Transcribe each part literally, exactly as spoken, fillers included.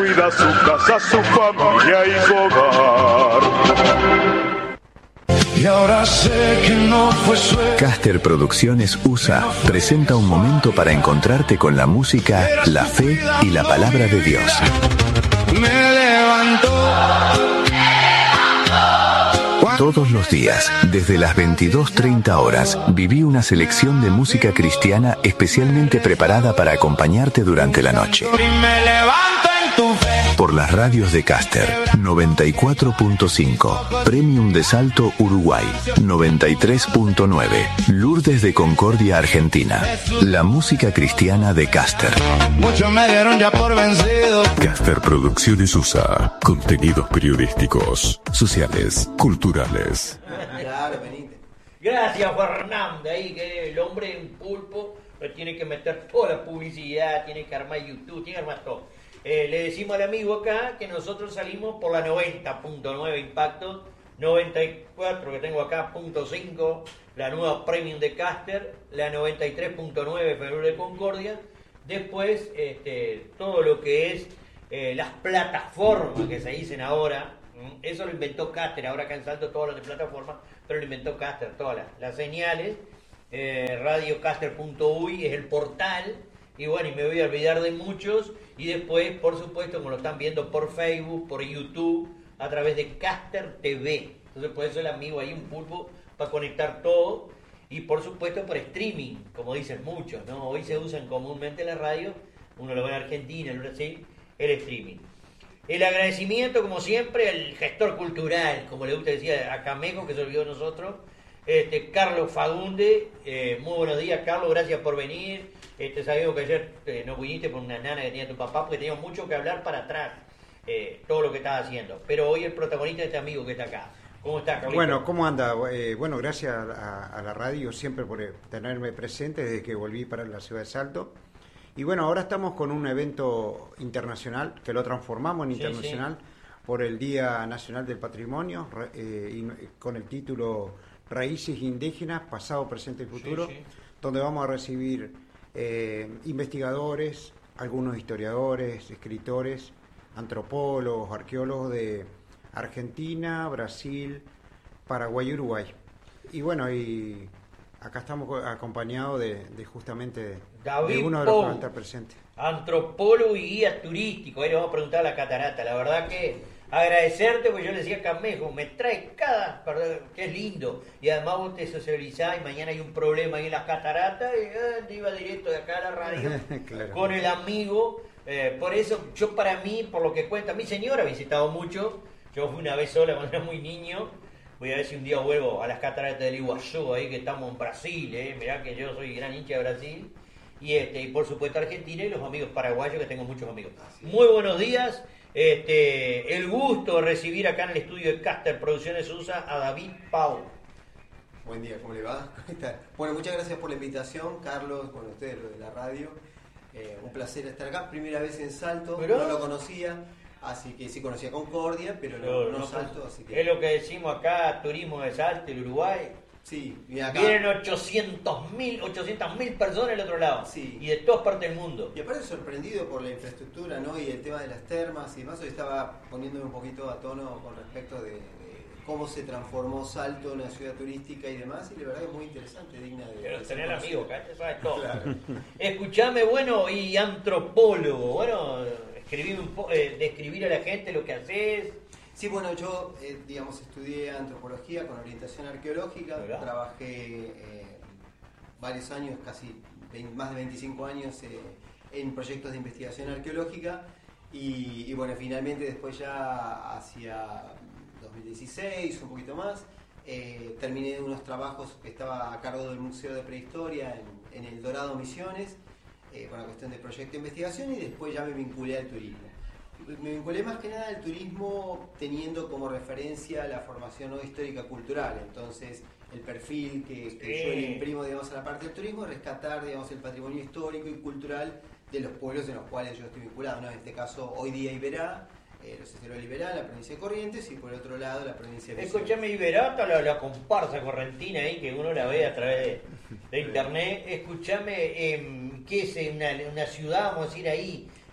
cuida su casa, su familia y su hogar. Y ahora sé que no fue suerte. Caster Producciones U S A presenta un momento para encontrarte con la música, la fe y la palabra de Dios. Me levantó. Todos los días, desde las veintidós treinta horas, viví una selección de música cristiana especialmente preparada para acompañarte durante la noche. Por las radios de Caster, noventa y cuatro punto cinco, Premium de Salto, Uruguay, noventa y tres punto nueve, Lourdes de Concordia, Argentina. La música cristiana de Caster. Muchos me dieron ya por vencido. Caster Producciones U S A. Contenidos periodísticos, sociales, culturales. Claro, venite. Gracias, Fernández, ahí que el hombre en pulpo tiene que meter toda la publicidad, tiene que armar YouTube, tiene que armar todo. Eh, le decimos al amigo acá que nosotros salimos por la noventa punto nueve Impacto, noventa y cuatro que tengo acá, punto cinco, la nueva Premium de Caster, la noventa y tres punto nueve Ferur de Concordia. Después, este, todo lo que es eh, las plataformas que se dicen ahora, ¿m? Eso lo inventó Caster, ahora acá en Salto todas las de plataformas, pero lo inventó Caster, todas las, las señales. Eh, radiocaster punto uy es el portal. Y bueno, y me voy a olvidar de muchos. Y después, por supuesto, como lo están viendo por Facebook, por YouTube, a través de Caster T V. Entonces, por eso el amigo ahí, un pulpo, para conectar todo. Y por supuesto, por streaming, como dicen muchos, ¿no? Hoy se usan comúnmente la radio, uno lo ve en Argentina, en Brasil, el streaming. El agradecimiento, como siempre, al gestor cultural, como le gusta decir a Camejo, que se olvidó de nosotros, este, Carlos Fagunde. Eh, muy buenos días, Carlos, gracias por venir. Este, sabemos que ayer eh, no viniste por una nana que tenía tu papá, porque teníamos mucho que hablar para atrás, eh, todo lo que estaba haciendo. Pero hoy el protagonista es este amigo que está acá. ¿Cómo estás, Carlito? Bueno, ¿cómo anda? Eh, bueno, gracias a, a la radio siempre por tenerme presente desde que volví para la ciudad de Salto. Y bueno, ahora estamos con un evento internacional, que lo transformamos en Sí, internacional, sí. por el Día Nacional del Patrimonio, eh, y, con el título Raíces Indígenas, Pasado, Presente y Futuro, Sí, sí. donde vamos a recibir eh, investigadores, algunos historiadores, escritores, antropólogos, arqueólogos de Argentina, Brasil, Paraguay y Uruguay. Y bueno, y acá estamos acompañados de, de justamente David de uno de los que van a Pou, estar presentes. antropólogo y guía turístico. Ahí le vamos a preguntar a la catarata. La verdad que agradecerte, porque yo le decía a Camejo, me trae cada, perdón, que es lindo. Y además vos te socializás y mañana hay un problema ahí en las cataratas y eh, te iba directo de acá a la radio Claro. con el amigo. Eh, por eso, yo para mí, por lo que cuenta, mi señora ha visitado mucho. Yo fui una vez sola cuando era muy niño. Voy a ver si un día vuelvo a las cataratas del Iguazú, ahí que estamos en Brasil, eh. Mirá que yo soy gran hincha de Brasil. Y este, y por supuesto Argentina y los amigos paraguayos, que tengo muchos amigos. Muy buenos días. Este, el gusto de recibir acá en el estudio de Caster Producciones U S A a David Pou. Buen día, ¿cómo le va? ¿Cómo está? Bueno, muchas gracias por la invitación, Carlos, con ustedes, lo de la radio. Eh, un placer estar acá, primera vez en Salto, Pero... no lo conocía, así que sí conocía Concordia, pero no, Pero no no, Salto, así que... Es lo que decimos acá, turismo de Salto, el Uruguay. Sí, y acá... Vienen ochocientos mil personas del otro lado. Sí. Y de todas partes del mundo. Y aparte sorprendido por la infraestructura, ¿no? Y el tema de las termas y demás. Hoy estaba poniéndome un poquito a tono con respecto de, de cómo se transformó Salto en una ciudad turística y demás. Y la verdad es muy interesante, digna de... Pero de tener ser amigos, conocida. acá te sabes todo. Claro. Escuchame, bueno, y antropólogo. Bueno, escribí un po eh, describir a la gente lo que haces. Sí, bueno, yo, eh, digamos, estudié antropología con orientación arqueológica, ¿verdad? trabajé eh, varios años, casi veinte, más de veinticinco años eh, en proyectos de investigación arqueológica y, y bueno, finalmente después ya hacia dos mil dieciséis, un poquito más, eh, terminé unos trabajos que estaba a cargo del Museo de Prehistoria en, en El Dorado, Misiones, eh, con la cuestión de proyecto de investigación y después ya me vinculé al turismo. Me vinculé más que nada al turismo teniendo como referencia la formación no histórica cultural, entonces el perfil que, que Sí. yo le imprimo, digamos, a la parte del turismo es rescatar, digamos, el patrimonio histórico y cultural de los pueblos en los cuales yo estoy vinculado, ¿no? En este caso, hoy día Iberá, eh, los esteros de Iberá, la provincia de Corrientes, y por el otro lado la provincia de Misiones. Escuchame, Iberata, la, la comparsa correntina ahí, que uno la ve a través de, de internet. Escuchame, eh, ¿qué es una, una ciudad, vamos a decir ahí?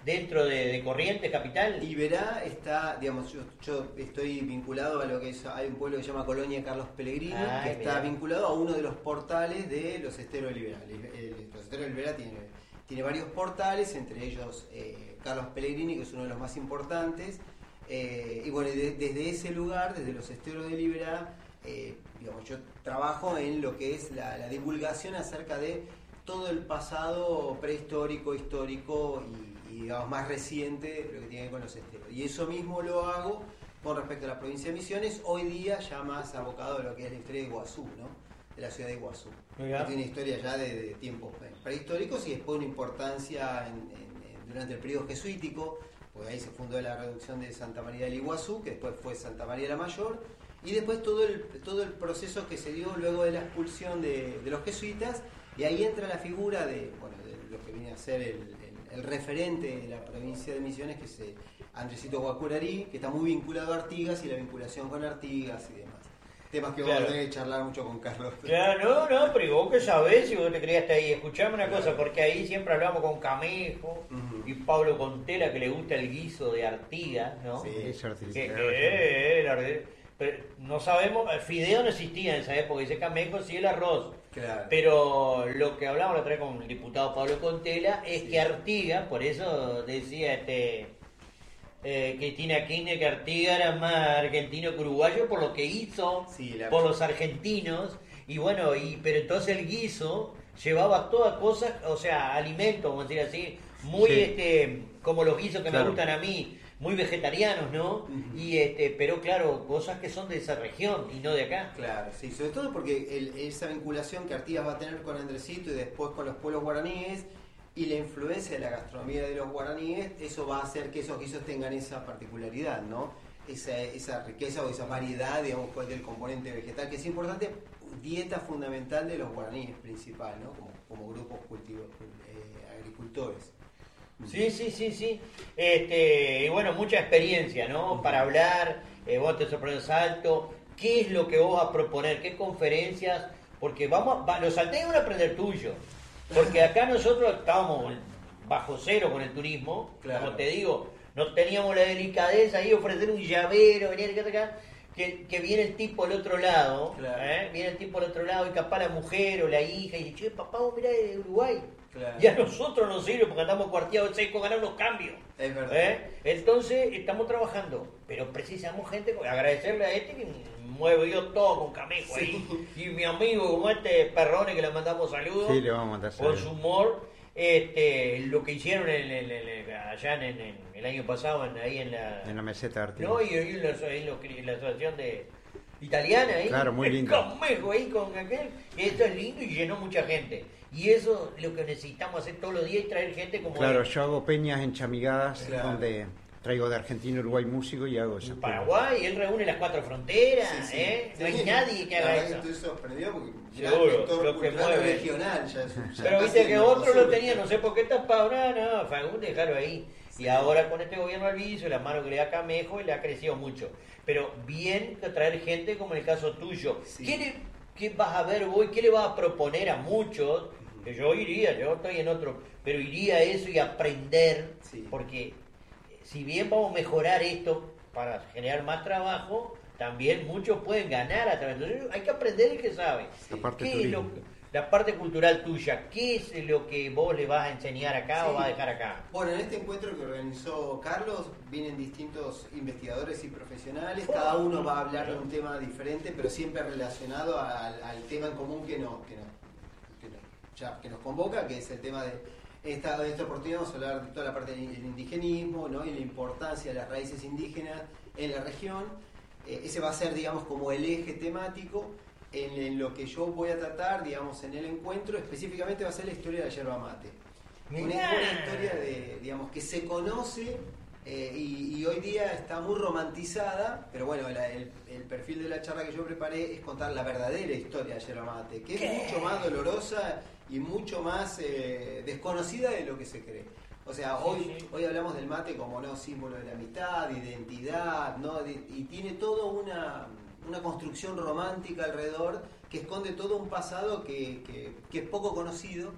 dentro de, de Corrientes Capital. Iberá está, digamos, yo, yo estoy vinculado a lo que es, hay un pueblo que se llama Colonia Carlos Pellegrini, Ay, que está mirá. vinculado a uno de los portales de los esteros de Liberá. El- Los esteros de Liberá tiene, tiene varios portales, entre ellos eh, Carlos Pellegrini, que es uno de los más importantes. Eh, y bueno, de- desde ese lugar, desde los esteros de Liberá, eh, digamos, yo trabajo en lo que es la, la divulgación acerca de todo el pasado prehistórico, histórico y, y, digamos, más reciente, lo que tiene que ver con los esteros. Y eso mismo lo hago con respecto a la provincia de Misiones, hoy día ya más abocado a lo que es la historia de Iguazú, ¿no? De la ciudad de Iguazú. Mirá. Que tiene una historia ya de, de tiempos prehistóricos y después una importancia en, en- en- durante el periodo jesuítico, porque ahí se fundó la reducción de Santa María del Iguazú, que después fue Santa María la Mayor, y después todo el, todo el proceso que se dio luego de la expulsión de, de los jesuitas, y ahí entra la figura de, bueno, de lo que viene a ser el, el- el referente de la provincia de Misiones, que es eh, Andresito Guacurarí, que está muy vinculado a Artigas y la vinculación con Artigas y demás. Temas que Claro. vamos a tener que charlar mucho con Carlos. Claro, no, no, pero ¿y vos qué sabés si vos te criaste ahí? Escuchame una cosa, porque ahí siempre hablamos con Camejo Ujú. y Pablo Contela, que le gusta el guiso de Artigas, ¿no? Sí. Eso Que- artificial. que, eh, eh, la- pero no sabemos, el fideo no existía en esa época, dice Camejo, sí el arroz. Claro. Pero lo que hablamos la otra vez con el diputado Pablo Contela es Sí. que Artigas, por eso decía este eh, Cristina Kirchner que Artigas era más argentino que uruguayo por lo que hizo Sí, la- por los argentinos, y bueno, y pero entonces el guiso llevaba todas cosas, o sea, alimentos, vamos a decir así, muy Sí. este como los guisos que Claro. me gustan a mí, muy vegetarianos, ¿no? Ujú. Y este, pero claro, cosas que son de esa región y no de acá. Claro, sí, sobre todo porque el- esa vinculación que Artigas va a tener con Andresito y después con los pueblos guaraníes y la influencia de la gastronomía de los guaraníes, eso va a hacer que esos guisos tengan esa particularidad, ¿no? Esa, esa riqueza o esa variedad, digamos, pues, del componente vegetal, que es importante, dieta fundamental de los guaraníes principal, ¿no? Como, como grupos cultivos, eh, agricultores. Sí, sí, sí, sí. Este, y bueno, mucha experiencia, ¿no? Para hablar, eh, vos te sorprendes alto. ¿Qué es lo que vos vas a proponer? ¿Qué conferencias? Porque vamos, va- los salteños van a aprender tuyo. Porque acá nosotros estábamos bajo cero con el turismo, Claro. como te digo, no teníamos la delicadeza ahí de ofrecer un llavero, venir acá, acá, que, que viene el tipo al otro lado, Claro. ¿eh? Viene el tipo al otro lado y capaz la mujer o la hija y dice, che, papá, vos mirá de Uruguay. Claro. Y a nosotros nos sirve porque andamos cuarteados secos, ganar los cambios. Es verdad. ¿Eh? Entonces estamos trabajando, pero precisamos gente, agradecerle a este que mueve yo todo con Camejo ahí. Y mi amigo, como este Perrone, que le mandamos saludos, Sí, le vamos a mandar con saludos. su humor, este, lo que hicieron en, en- en- en- allá en, en- en el año pasado, en- ahí en la... En la meseta de Artigas. No, y, y en, la, en lo- en la asociación de italiana ahí. Claro, muy el lindo. Camejo ahí con aquel. Esto es lindo y llenó mucha gente. Y eso es lo que necesitamos hacer todos los días y traer gente como Claro, él. yo hago peñas en Chamigadas, Claro. donde traigo de Argentina, Uruguay músico y hago eso. Paraguay, él reúne las cuatro fronteras, Sí, sí. ¿eh? No Sí. hay nadie que La haga verdad eso. Estoy sorprendido porque ya Seguro, el entorno lo que cultural mueve. regional ya es ya Pero casi viste que no otro lo sube. tenía, no sé por qué tapado, no, no, Fagundes, déjalo ahí. Y ahora con este gobierno Alviso, la mano que le da Camejo, le ha crecido mucho. Pero bien que traer gente como en el caso tuyo. Sí. ¿Qué, le- qué vas a ver vos? ¿Qué le vas a proponer a muchos? Que yo iría, yo estoy en otro, pero iría a eso y aprender, Sí. porque eh, si bien vamos a mejorar esto para generar más trabajo, también muchos pueden ganar a través de eso. Hay que aprender el que sabe. La parte ¿Qué es lo- turística. la parte cultural tuya, ¿qué es lo que vos le vas a enseñar acá o Sí. vas a dejar acá? Bueno, en este encuentro que organizó Carlos vienen distintos investigadores y profesionales, cada uno va a hablar de un tema diferente, pero siempre relacionado al, al tema en común que nos, que, nos, que, nos, ya- que nos convoca, que es el tema de esta, de esta oportunidad. Vamos a hablar de toda la parte del indigenismo, ¿no? Y la importancia de las raíces indígenas en la región. Eh, ese va a ser, digamos, como el eje temático. En, en lo que yo voy a tratar, digamos, en el encuentro, específicamente va a ser la historia de la yerba mate. Una, Mirá. una historia de, digamos, que se conoce eh, y, y hoy día está muy romantizada, pero bueno, la- el, el perfil de la charla que yo preparé es contar la verdadera historia de la yerba mate, que es ¿Qué? mucho más dolorosa y mucho más eh, desconocida de lo que se cree. O sea, hoy, sí. hoy hablamos del mate como no símbolo de la amistad, de identidad, ¿no? De- y tiene todo una, una construcción romántica alrededor que esconde todo un pasado que, que- que es poco conocido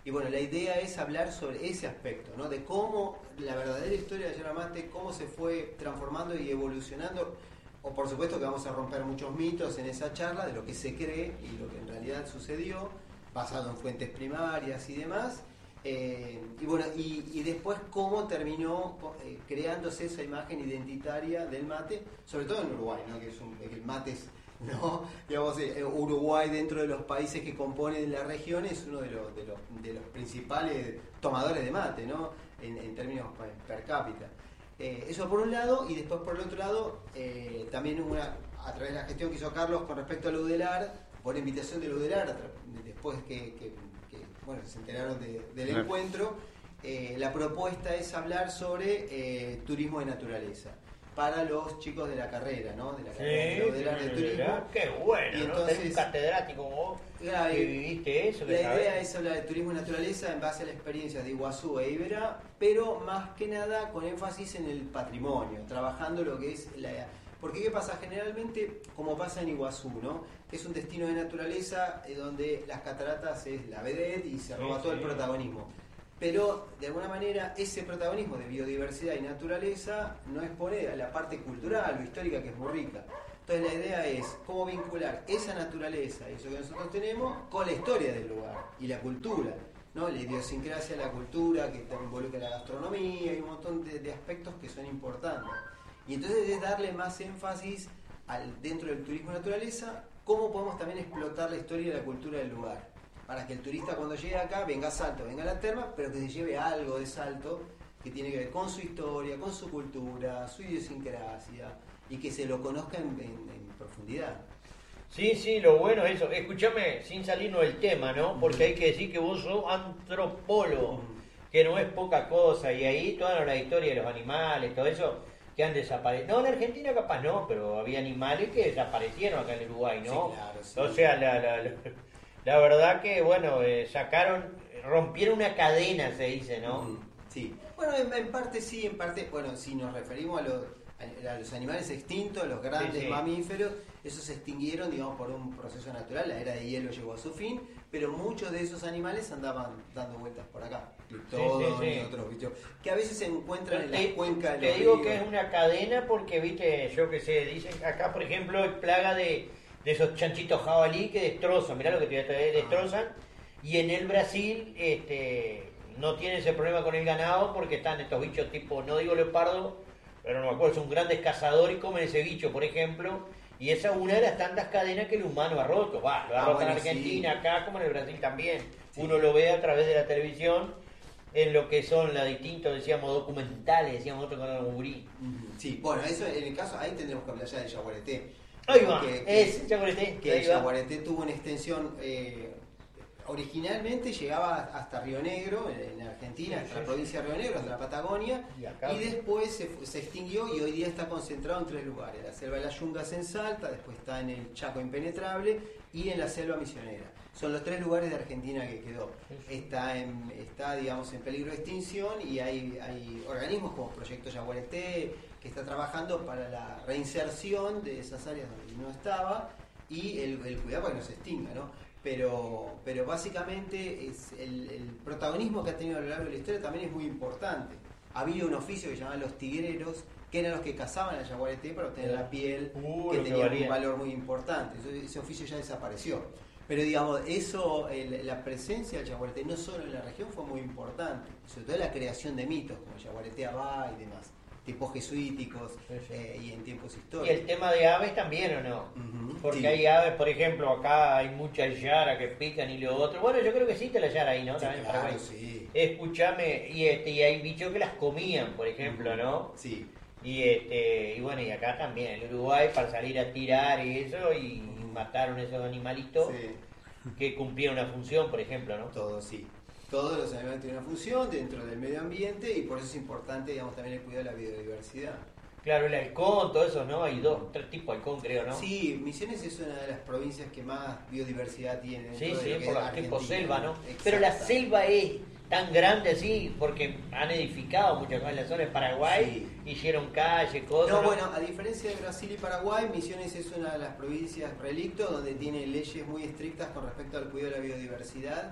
Y bueno, la idea es hablar sobre ese aspecto, ¿no? De cómo la verdadera historia de yerba mate, cómo se fue transformando y evolucionando. O por supuesto que vamos a romper muchos mitos en esa charla de lo que se cree y lo que en realidad sucedió, basado en fuentes primarias y demás. Eh, y bueno, y, y después cómo terminó eh, creándose esa imagen identitaria del mate, sobre todo en Uruguay, ¿no? Que es un, el mate es, ¿no? Digamos, eh, Uruguay dentro de los países que componen la región es uno de los, de los, de los principales tomadores de mate, ¿no? En, en términos per cápita. Eh, eso por un lado, y después por el otro lado, eh, también una, a través de la gestión que hizo Carlos con respecto al Udelar, por invitación del Udelar, después que, que, que bueno, se enteraron de, del claro. encuentro, eh, la propuesta es hablar sobre eh, turismo de naturaleza para los chicos de la carrera, ¿no? De la carrera sí, de Udelar de turismo. Qué bueno, y ¿no? entonces, Tenés un catedrático como vos claro, que viviste eso. Que la sabés. idea es hablar de turismo de naturaleza en base a la experiencia de Iguazú e Iberá, pero más que nada con énfasis en el patrimonio, trabajando lo que es la... Porque ¿qué pasa? Generalmente, como pasa en Iguazú, ¿no? Que es un destino de naturaleza eh, donde las cataratas es la vedette y se roba sí, todo sí. el protagonismo. Pero, de alguna manera, ese protagonismo de biodiversidad y naturaleza no expone a la parte cultural o histórica que es muy rica. Entonces la idea es cómo vincular esa naturaleza y eso que nosotros tenemos con la historia del lugar y la cultura, ¿no? La idiosincrasia, la cultura, que involucra la gastronomía y un montón de, de aspectos que son importantes. Y entonces es darle más énfasis al, dentro del turismo de naturaleza, cómo podemos también explotar la historia y la cultura del lugar. Para que el turista cuando llegue acá venga a Salto, venga a la terma, pero que se lleve algo de Salto que tiene que ver con su historia, con su cultura, su idiosincrasia y que se lo conozca en, en, en profundidad. Sí, sí, lo bueno es eso. Escúchame, sin salirnos del tema, ¿no? Porque hay que decir que vos sos antropólogo, que no es poca cosa, y ahí toda la historia de los animales, todo eso, que han desaparecido. No, en Argentina capaz no, pero había animales que desaparecieron acá en Uruguay, ¿no? Sí, claro, sí. O sea, la... la, la La verdad que, bueno, eh, sacaron, rompieron una cadena, se dice, ¿no? Sí. Bueno, en, en parte sí, en parte, bueno, si nos referimos a los, a, a los animales extintos, los grandes sí, sí. mamíferos, esos se extinguieron, digamos, por un proceso natural, la era de hielo llegó a su fin, pero muchos de esos animales andaban dando vueltas por acá. Todos sí, sí, sí. otros bichos, que a veces se encuentran en te, la cuenca de Te los digo ríos. que es una cadena porque, viste, yo que sé, dicen acá, por ejemplo, hay plaga de... de esos chanchitos jabalí que destrozan, mirá lo que te voy a traer, destrozan, y en el Brasil este, no tienen ese problema con el ganado porque están estos bichos tipo, no digo leopardo, pero no me acuerdo, son grandes cazadores y comen ese bicho, por ejemplo, y esa es una de las tantas cadenas que el humano ha roto, va, lo ha ah, roto bueno, en Argentina, sí. acá como en el Brasil también, sí. Uno lo ve a través de la televisión, en lo que son las distintos, decíamos, documentales, decíamos nosotros con el gurí. Sí, bueno, eso en el caso, ahí tendremos que hablar ya del yaguareté. Ahí va, que, que, es yaguareté. Que el yaguareté tuvo una extensión, eh, originalmente llegaba hasta Río Negro, en, en Argentina, hasta sí, la sí. provincia de Río Negro, hasta la Patagonia, y, acá, y después se, se extinguió y hoy día está concentrado en tres lugares. La selva de las Yungas en Salta, después está en el Chaco Impenetrable y en la selva misionera. Son los tres lugares de Argentina que quedó. Está, en, está digamos, en peligro de extinción y hay, hay organismos como Proyecto Yaguareté que está trabajando para la reinserción de esas áreas donde no estaba y el, el cuidado para que no se extinga, ¿no? Pero, pero básicamente es el, el protagonismo que ha tenido a lo largo de la historia también es muy importante. Había un oficio que llamaban los tigreros, que eran los que cazaban al yaguareté para obtener la piel, uh, que tenía que un valor muy importante. Ese, ese oficio ya desapareció. Pero digamos, eso, el, la presencia del yaguareté no solo en la región fue muy importante, sobre todo la creación de mitos como yaguareté Abá y demás, tipos jesuíticos sí, sí. Eh, y en tiempos históricos. Y el tema de aves también, ¿o no? Uh-huh, Porque sí. hay aves, por ejemplo, acá hay muchas yara que pican y lo otro. Bueno, yo creo que existe la yara ahí, ¿no? Sí, también claro, sí. Escúchame, y, este, y hay bichos que las comían, por ejemplo, uh-huh. ¿no? Sí. Y, este, y bueno, y acá también, en Uruguay, para salir a tirar y eso, y uh-huh. mataron esos animalitos. Sí. Que cumplía una función, por ejemplo, ¿no? Todos, sí. Todos los animales tienen una función dentro del medio ambiente y por eso es importante, digamos, también el cuidado de la biodiversidad. Claro, el halcón, todo eso, ¿no? Hay dos, tres tipos de halcón, creo, ¿no? Sí, Misiones es una de las provincias que más biodiversidad tiene. Sí, sí, por la tipo selva, ¿no? Exacto. Pero la selva es tan grande así porque han edificado muchas cosas en la zona de Paraguay, sí. Hicieron calles, cosas. No, ¿no? bueno, a diferencia de Brasil y Paraguay, Misiones es una de las provincias relicto donde tiene leyes muy estrictas con respecto al cuidado de la biodiversidad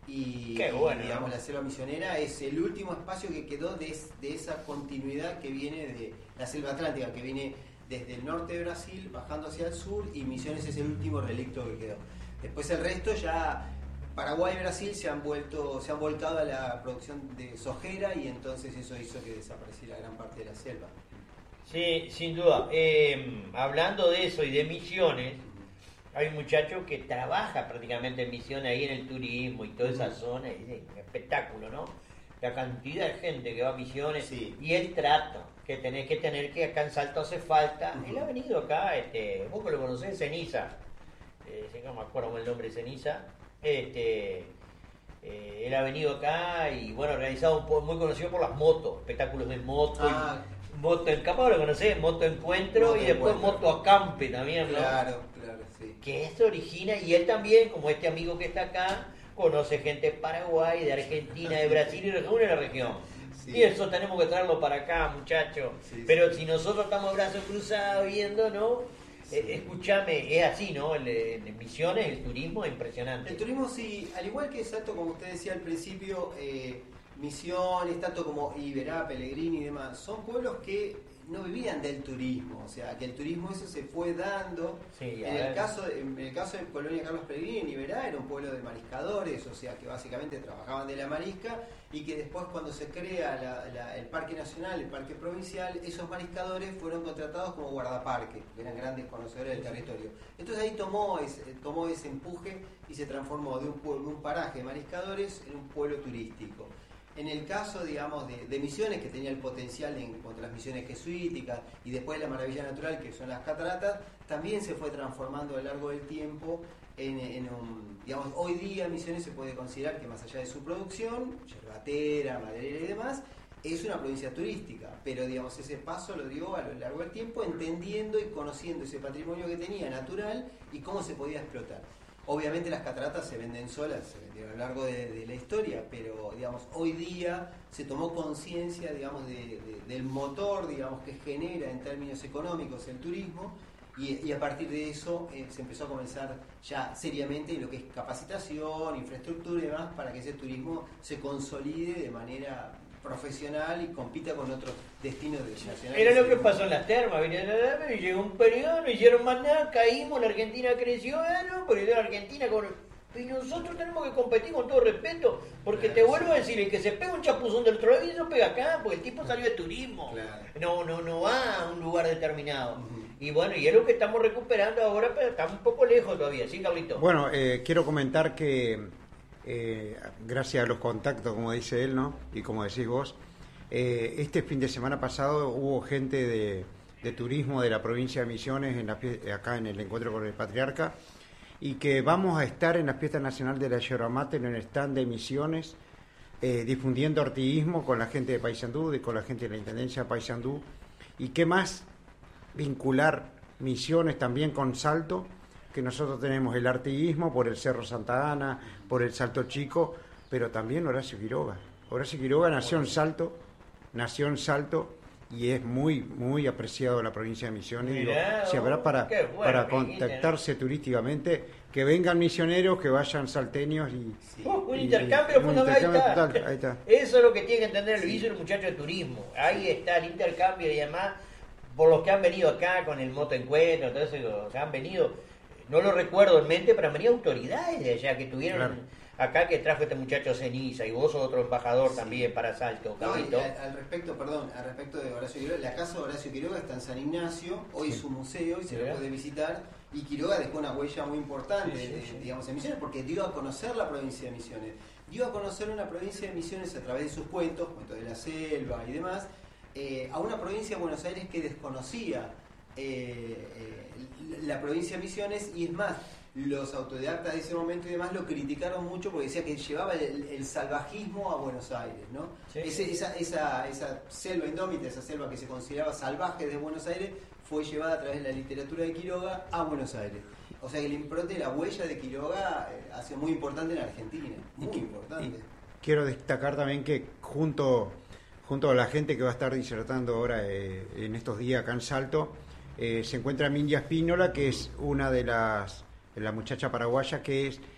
y, Qué bueno, y, digamos ¿no? la selva misionera es el último espacio que quedó de, de esa continuidad que viene de la selva atlántica, que viene desde el norte de Brasil bajando hacia el sur, y Misiones es el último relicto que quedó. Después el resto ya, Paraguay y Brasil se han vuelto, se han volcado a la producción de sojera, y entonces eso hizo que desapareciera gran parte de la selva. Sí, sin duda. Eh, hablando de eso y de Misiones, hay un muchacho que trabaja prácticamente en Misiones, ahí en el turismo y toda esa zona, es un espectáculo, ¿no? La cantidad de gente que va a Misiones, Sí. y el trato que tenés que tener, que acá en Salto hace falta. Uh-huh. Él ha venido acá, este, vos que lo conocés, Ceniza, eh, no me acuerdo el nombre de Ceniza, este, eh, él ha venido acá y bueno, ha realizado un po- muy conocido por las motos, espectáculos de moto. Ah. Y, moto en capaz lo conocés, moto encuentro Moto y después encuentro. moto acampe también, ¿no? Claro, claro, sí. Que esto origina, y él también, como este amigo que está acá, conoce gente de Paraguay, de Argentina, de Brasil y reúne la región. Sí. Y eso tenemos que traerlo para acá, muchachos. Sí, Pero sí. si nosotros estamos brazos cruzados viendo, ¿no? Sí. Eh, escúchame, es así, ¿no? El, el, en Misiones, el turismo es impresionante. El turismo sí, al igual que Salto, como usted decía al principio, eh, Misiones, tanto como Iberá, Pellegrini y demás, son pueblos que no vivían del turismo, o sea, que el turismo eso se fue dando. Sí, en, ver. el caso de, en el caso de Colonia Carlos Pellegrini, en Iberá era un pueblo de mariscadores, o sea, que básicamente trabajaban de la marisca, y que después cuando se crea la, la, el Parque Nacional, el Parque Provincial, esos mariscadores fueron contratados como guardaparque, que eran grandes conocedores del territorio. Entonces ahí tomó ese, tomó ese empuje y se transformó de un, pueblo, de un paraje de mariscadores en un pueblo turístico. En el caso, digamos, de, de Misiones, que tenía el potencial en cuanto a las misiones jesuíticas y después la maravilla natural, que son las cataratas, también se fue transformando a lo largo del tiempo en, en un... Digamos, hoy día Misiones se puede considerar que más allá de su producción, yerbatera, maderera y demás, es una provincia turística, pero digamos ese paso lo dio a lo largo del tiempo, entendiendo y conociendo ese patrimonio que tenía natural y cómo se podía explotar. Obviamente las cataratas se venden solas, se vendieron a lo largo de, de la historia, pero digamos hoy día se tomó conciencia, digamos, de, de, del motor, digamos, que genera en términos económicos el turismo, y, y a partir de eso eh, se empezó a comenzar ya seriamente en lo que es capacitación, infraestructura y demás, para que ese turismo se consolide de manera profesional y compita con otros destinos de nacionales. Era lo que pasó en las termas, vinieron a la y llegó un periodo, no hicieron más nada, caímos, la Argentina creció, ah, no, pero la Argentina con... Y nosotros tenemos que competir con todo respeto, porque Claro, te vuelvo sí. a decir, el que se pega un chapuzón del troleviso pega acá, porque el tipo salió de turismo, Claro. no, no, no va a un lugar determinado. Ujú. Y bueno, y es lo que estamos recuperando ahora, pero estamos un poco lejos todavía, ¿sí, Carlito? Bueno, eh, quiero comentar que eh, gracias a los contactos, como dice él, ¿no? Y como decís vos, eh, este fin de semana pasado hubo gente de, de turismo de la provincia de Misiones en la, fie- acá en el encuentro con el Patriarca, y que vamos a estar en la Fiesta Nacional de la Yerba Mate en el stand de Misiones, eh, difundiendo artiguismo con la gente de Paysandú y con la gente de la Intendencia de Paysandú. ¿Y qué más? Vincular Misiones también con Salto, que nosotros tenemos el artiguismo por el Cerro Santa Ana, por el Salto Chico, pero también Horacio Quiroga. Horacio Quiroga nació en Salto, nació en Salto, y es muy, muy apreciado en la provincia de Misiones. Digo, Mirá, si habrá para, qué bueno, para amiguita, contactarse turísticamente, que vengan misioneros, que vayan salteños y... Uh, un y- intercambio un fundamental. intercambio total, ahí está. Eso es lo que tiene que entender el viso y el muchacho de turismo. Ahí está el intercambio y demás. Por los que han venido acá con el moto encuentro, todo eso, que han venido, no lo recuerdo en mente, pero han venido autoridades de allá que tuvieron Claro. acá, que trajo este muchacho Ceniza, y vos sos otro embajador Sí. también para Salto, No, y Carlito. al, al respecto, perdón, al respecto de Horacio Quiroga, la casa de Horacio Quiroga está en San Ignacio, hoy es su museo y se Mirá. lo puede visitar, y Quiroga dejó una huella muy importante, Sí, sí, de- sí. digamos, en Misiones, porque dio a conocer la provincia de Misiones, dio a conocer una provincia de Misiones a través de sus cuentos, cuentos de la selva y demás, eh, a una provincia de Buenos Aires que desconocía eh, eh, la provincia de Misiones, y es más, los autodidactas de ese momento y demás lo criticaron mucho porque decía que llevaba el, el salvajismo a Buenos Aires, ¿no? Sí, Ese- sí. Esa, esa, esa selva indómita, esa selva que se consideraba salvaje de Buenos Aires, fue llevada a través de la literatura de Quiroga a Buenos Aires. O sea que el impronte, la huella de Quiroga eh, ha sido muy importante en Argentina, muy Y- importante. y quiero destacar también que junto, junto a la gente que va a estar disertando ahora eh, en estos días acá en Salto, eh, se encuentra Minja Espínola, que es una de las, de la muchacha paraguaya que es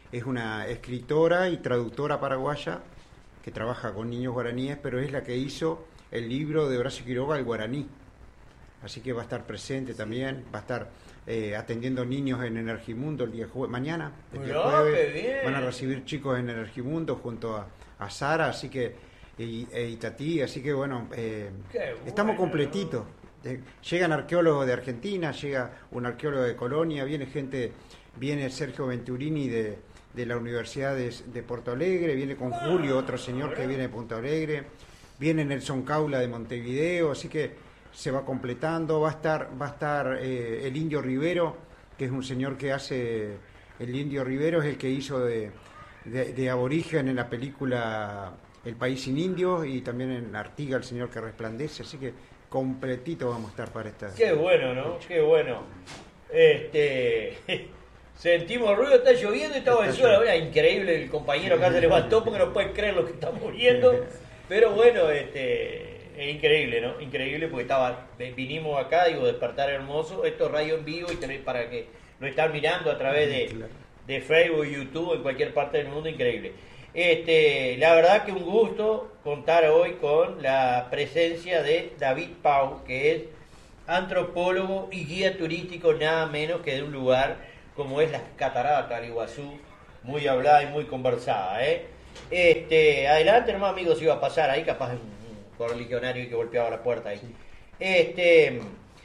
es una escritora y traductora paraguaya que trabaja con niños guaraníes, pero es la que hizo el libro de Horacio Quiroga, El Guaraní. Así que va a estar presente también, va a estar eh, atendiendo niños en Energimundo el día jueves, mañana, el día Mirá, jueves, qué bien. van a recibir chicos en Energimundo junto a, a Sara, así que, y, e Itatí, así que bueno, eh, Qué estamos bueno. completitos. Eh, llegan arqueólogos de Argentina, llega un arqueólogo de Colonia, viene gente, viene Sergio Venturini de, de la Universidad de, de Porto Alegre, viene con Julio, otro señor que viene de Punta Alegre, viene Nelson Caula de Montevideo, así que se va completando, va a estar, va a estar eh, el Indio Rivero, que es un señor que hace, el Indio Rivero es el que hizo de, de, de aborigen en la película El País sin Indios, y también en Artiga, El Señor que Resplandece, así que completito vamos a estar para esta. Qué bueno, ¿no? Qué bueno. Este... Sentimos ruido, está lloviendo y estaba en Está suelo. lloviendo. Era increíble, el compañero acá se levantó porque no puede creer lo que está muriendo. Pero bueno, este... es increíble, ¿no? Increíble porque estaba, vinimos acá, digo, Despertar Hermoso, esto es radio en vivo y tenéis para que lo están mirando a través de, de Facebook, YouTube, en cualquier parte del mundo, increíble. Este, la verdad que un gusto contar hoy con la presencia de David Pau, que es antropólogo y guía turístico nada menos que de un lugar como es las Cataratas del Iguazú, muy hablada y muy conversada, ¿eh? Este, adelante, hermano amigo, si iba a pasar ahí, capaz correligionario que golpeaba la puerta ahí. Sí. Este,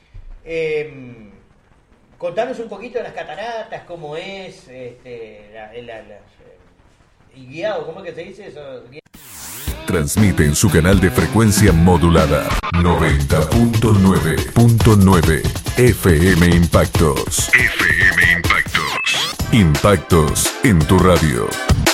eh, contanos un poquito de las cataratas, cómo es, este, la, la, la, y guiado, ¿cómo es que se dice eso? Transmite en su canal de frecuencia modulada noventa punto nueve punto nueve F M Impactos. F M Impactos. Impactos en tu radio.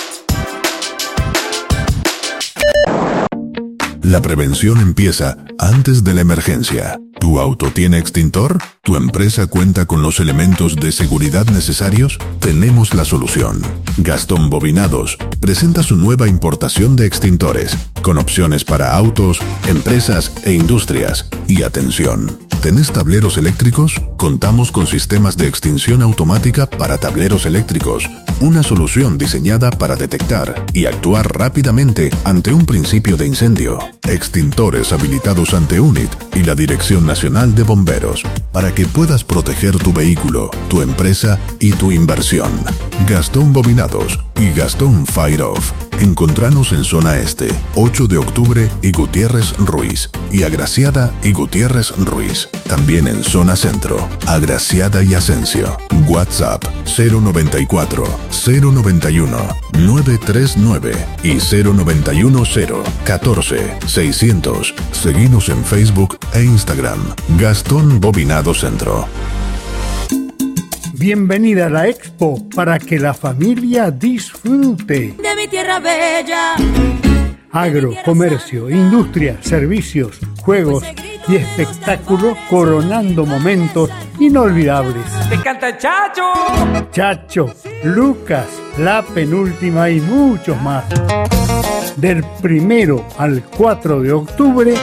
La prevención empieza antes de la emergencia. ¿Tu auto tiene extintor? ¿Tu empresa cuenta con los elementos de seguridad necesarios? Tenemos la solución. Gastón Bobinados presenta su nueva importación de extintores, con opciones para autos, empresas e industrias. Y atención, ¿tenés tableros eléctricos? Contamos con sistemas de extinción automática para tableros eléctricos. Una solución diseñada para detectar y actuar rápidamente ante un principio de incendio. Extintores habilitados ante U N I T y la Dirección Nacional de Bomberos, para que puedas proteger tu vehículo, tu empresa y tu inversión. Gastón Bobinados y Gastón Fire Off. Encontranos en Zona Este, ocho de octubre y Gutiérrez Ruiz, y Agraciada y Gutiérrez Ruiz. También en Zona Centro, Agraciada y Asensio. WhatsApp cero noventa y cuatro, cero noventa y uno, nueve tres nueve y cero noventa y uno cero catorce seiscientos. Seguinos en Facebook e Instagram. Gastón Bobinado Centro. Bienvenida a la Expo para que la familia disfrute. De mi tierra bella. Agro, comercio, industria, servicios, juegos y espectáculos coronando momentos inolvidables. ¡Te canta Chacho! Chacho, Lucas, La Penúltima y muchos más. Del primero al cuatro de octubre,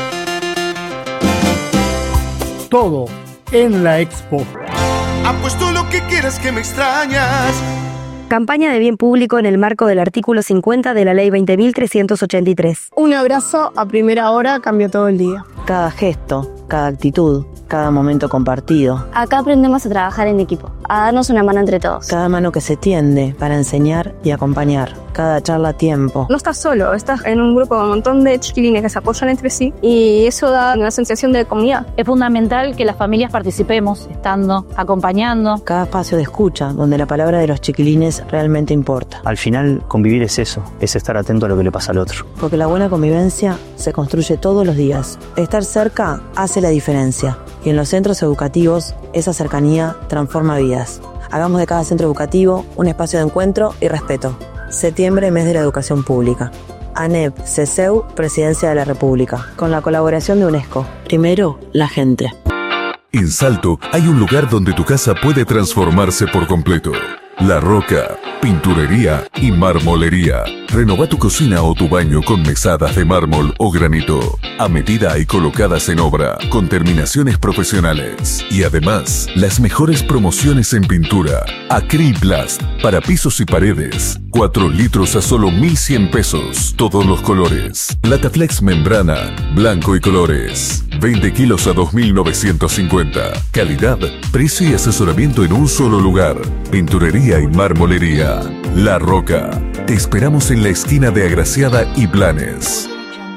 todo en la Expo. Apuesto lo que quieras que me extrañas. Campaña de bien público en el marco del artículo cincuenta de la Ley veinte mil trescientos ochenta y tres. Un abrazo a primera hora cambió todo el día. Cada gesto, cada actitud, cada momento compartido. Acá aprendemos a trabajar en equipo, a darnos una mano entre todos. Cada mano que se tiende para enseñar y acompañar. Cada charla a tiempo. No estás solo, estás en un grupo con un montón de chiquilines que se apoyan entre sí y eso da una sensación de comunidad. Es fundamental que las familias participemos, estando, acompañando. Cada espacio de escucha, donde la palabra de los chiquilines realmente importa. Al final, convivir es eso, es estar atento a lo que le pasa al otro. Porque la buena convivencia se construye todos los días. Estar cerca hace la diferencia. Y en los centros educativos, esa cercanía transforma vidas. Hagamos de cada centro educativo un espacio de encuentro y respeto. Septiembre, mes de la educación pública. ANEP, CESEU, Presidencia de la República. Con la colaboración de UNESCO. Primero, la gente. En Salto hay un lugar donde tu casa puede transformarse por completo. La Roca, pinturería y marmolería. Renová tu cocina o tu baño con mesadas de mármol o granito, a medida y colocadas en obra, con terminaciones profesionales. Y además, las mejores promociones en pintura. Acriplast, para pisos y paredes. cuatro litros a solo mil cien pesos. Todos los colores. Lataflex membrana, blanco y colores. veinte kilos a dos mil novecientos cincuenta. Calidad, precio y asesoramiento en un solo lugar. Pinturería y marmolería. La Roca. Te esperamos en la esquina de Agraciada y Blanes.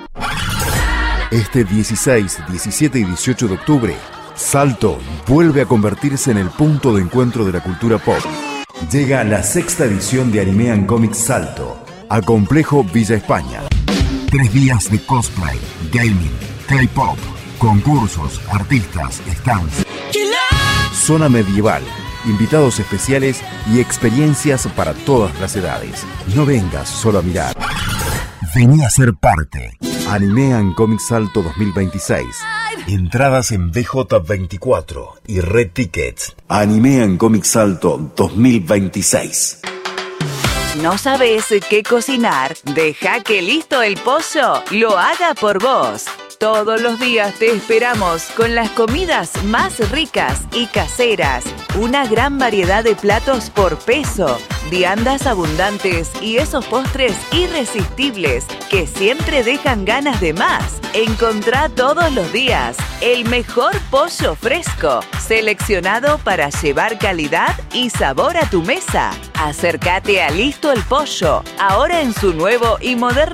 Este dieciséis, diecisiete y dieciocho de octubre, Salto vuelve a convertirse en el punto de encuentro de la cultura pop. Llega la sexta edición de Anime and Comics Salto, a Complejo Villa España. Tres días de cosplay, gaming, K-pop, concursos, artistas, stands, zona medieval, invitados especiales y experiencias para todas las edades. No vengas solo a mirar. Vení a ser parte. Anime and Comics Salto dos mil veintiséis. Entradas en B J veinticuatro y Red Tickets. Anime and Comics Salto dos mil veintiséis. ¿No sabes qué cocinar? Deja que listo el pollo lo haga por vos. Todos los días te esperamos con las comidas más ricas y caseras. Una gran variedad de platos por peso, viandas abundantes y esos postres irresistibles que siempre dejan ganas de más. Encontrá todos los días el mejor pollo fresco, seleccionado para llevar calidad y sabor a tu mesa. Acércate a Listo el Pollo, ahora en su nuevo y moderno